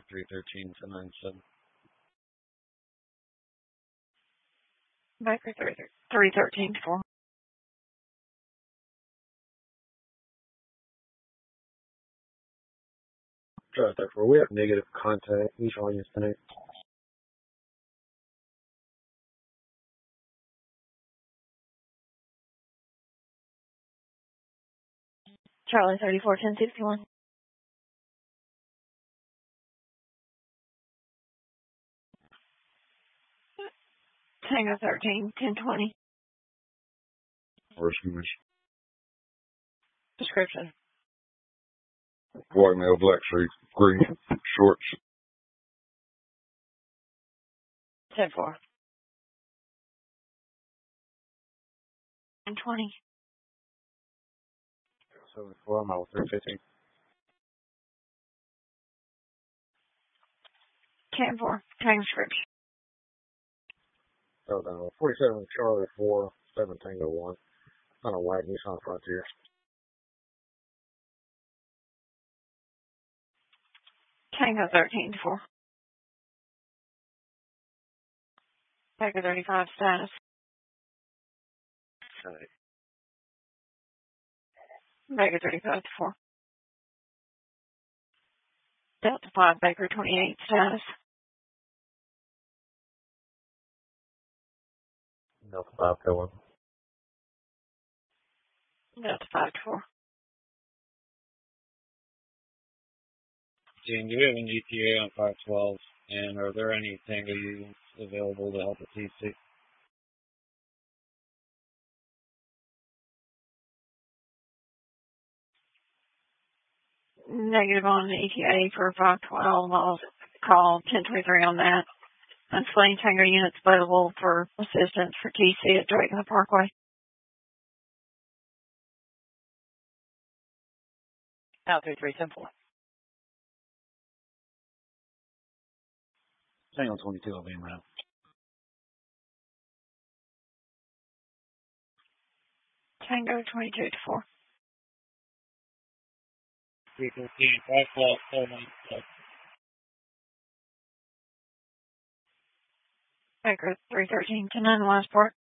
313 to 97. Baker 313 to 4. Drive that for. We have negative contact. He's on his tank. Charlie 34 1061. Tango 13 1020. Rescue. Description. White male, black suit, green shorts. 10-4. 1020. 74, I'm out with 315. 10-4. Tango description. So, 47 Charlie 4, 7 Tango 1. On a white Nissan Frontier. Tango 13 to 4. Baker 35 status. Baker 35 to 4. Delta 5 Baker 28 status. Delta 5 going. Delta 5 to 4. Gene, do we have an ETA on 512? And are there any Tango units available to help at TC? Negative on the ETA for 512. I'll call 1023 on that. Unsplained Tango units available for assistance for TC at Drake Parkway. Out 3310-4. Tango 22 will be around. Tango 22 to 4. 315, 512, 415. Baker 313 to 9 last part.